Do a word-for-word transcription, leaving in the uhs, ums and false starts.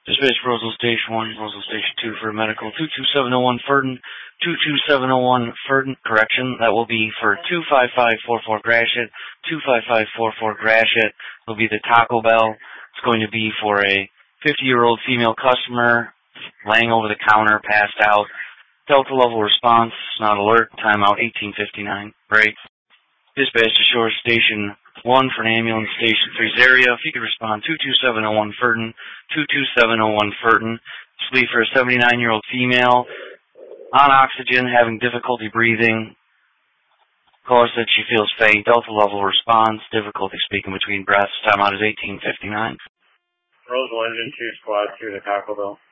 Dispatch Roseville Station one, Roseville Station two for medical. two two seven oh one Furton, two two seven oh one Furton, correction, that will be for two five five four four Gratiot, two five five four four Gratiot. It'll be the Taco Bell. It's going to be for a fifty-year-old female customer laying over the counter, passed out. Delta level response, not alert, timeout eighteen fifty-nine. Break. Dispatch to Shore Station one for an ambulance Station three's area. If you could respond, two two seven oh one Furton, two two seven oh one Furton. This will be for a seventy-nine-year-old female on oxygen, having difficulty breathing. Caller said she feels faint. Delta level response, difficulty speaking between breaths. Timeout is eighteen fifty-nine. Roseville Engine two Squad two to Taco Bell.